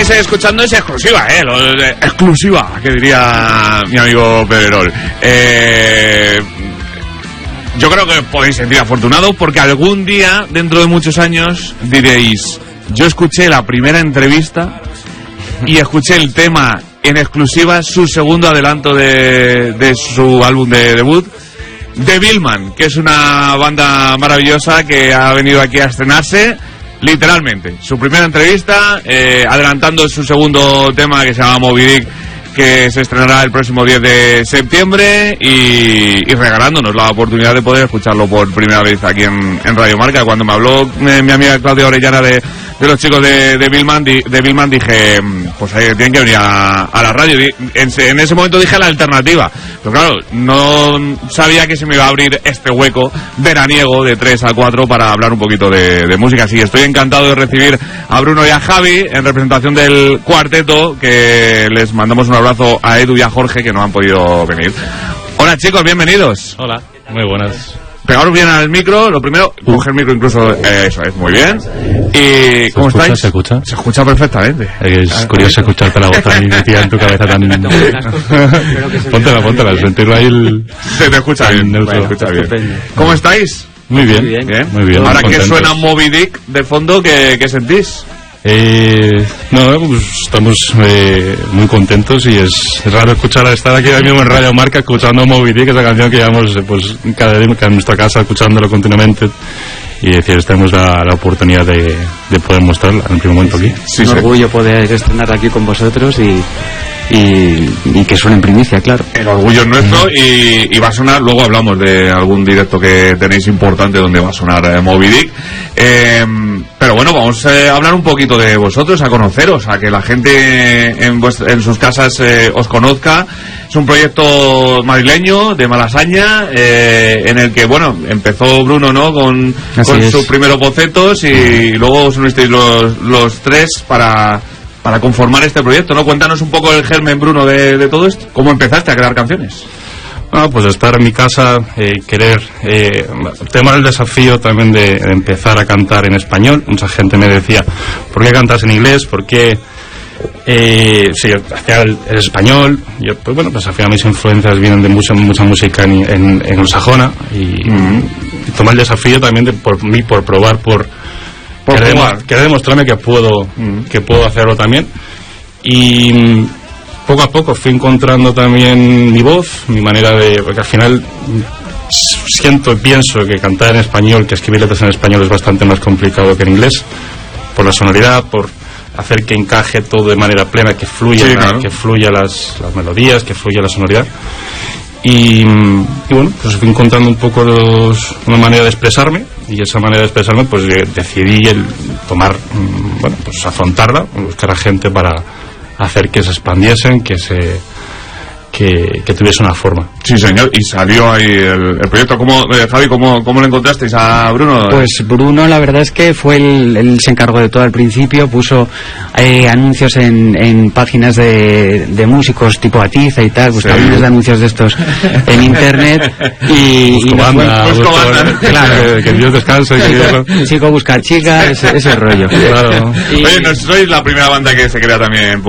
estáis escuchando es exclusiva, exclusiva, que diría mi amigo Pedrerol. Yo creo que podéis sentir afortunados porque algún día, dentro de muchos años, diréis: yo escuché la primera entrevista y escuché el tema en exclusiva, su segundo adelanto de su álbum de debut, The Billman, que es una banda maravillosa que ha venido aquí a estrenarse, literalmente. Su primera entrevista, adelantando su segundo tema, que se llama Moby Dick, que se estrenará el próximo 10 de septiembre, y regalándonos la oportunidad de poder escucharlo por primera vez aquí en Radio Marca. Cuando me habló mi amiga Claudia Orellana de los chicos de Billman, dije, pues tienen que venir a la radio. En ese momento dije la alternativa, pero claro, no sabía que se me iba a abrir este hueco veraniego de 3 a 4 para hablar un poquito de música. Así que estoy encantado de recibir a Bruno y a Javi en representación del cuarteto, que les mandamos un abrazo a Edu y a Jorge, que no han podido venir. Hola chicos, bienvenidos. Hola, muy buenas. Pegaros bien al micro, lo primero, coger el micro incluso, eso es, muy bien. ¿Y cómo estáis? ¿Se escucha? Se escucha perfectamente. Es curioso escucharte la voz ahí metida en tu cabeza tan... Póntela, sentirlo ahí Se te escucha bien, se escucha bien. ¿Cómo estáis? Muy bien. Muy bien. Ahora que suena Moby Dick de fondo, ¿qué sentís? No, pues estamos muy contentos, y es raro estar aquí ahora mismo en Radio Marca escuchando Moby Dick, esa canción que llevamos pues cada día en nuestra casa escuchándolo continuamente, y decir, tenemos la oportunidad de poder mostrarla en el primer momento aquí. Sí, un orgullo poder estrenar aquí con vosotros y que suene en primicia, claro. El orgullo es nuestro, y va a sonar, luego hablamos de algún directo que tenéis importante donde va a sonar Moby Dick. Pero bueno, vamos a hablar un poquito de vosotros, a conoceros, a que la gente en sus casas os conozca. Es un proyecto madrileño, de Malasaña, en el que, bueno, empezó Bruno, ¿no?, con sus primeros bocetos, y luego os unisteis los tres para conformar este proyecto, ¿no? Cuéntanos un poco el germen, Bruno, de todo esto. ¿Cómo empezaste a crear canciones? Pues estar en mi casa, tomar el desafío también de empezar a cantar en español. Mucha gente me decía, ¿por qué cantas en inglés? ¿Por qué? Sí, al final es español. Yo, pues bueno, pues al final mis influencias vienen de mucha música en anglosajona, y tomar el desafío también por probar, querer demostrarme que puedo hacerlo también. Y poco a poco fui encontrando también mi voz, mi manera porque al final pienso que cantar en español, que escribir letras en español es bastante más complicado que en inglés, por la sonoridad, por hacer que encaje todo de manera plena, que fluya, sí, claro, que fluya las melodías, que fluya la sonoridad. Y bueno, pues fui encontrando un poco una manera de expresarme, y esa manera de expresarme pues decidí tomar, bueno, pues afrontarla, buscar a gente para hacer que se expandiesen, que tuviese una forma. Sí, señor, y salió ahí el proyecto. Javi, ¿cómo lo encontrasteis a Bruno? Pues Bruno, la verdad es que él se encargó de todo al principio, puso anuncios en páginas de músicos tipo Atiza y tal, pues también de anuncios de estos en internet, claro, que Dios descanse, chico buscar chica, ese rollo. Claro. Oye, no sois la primera banda que se crea también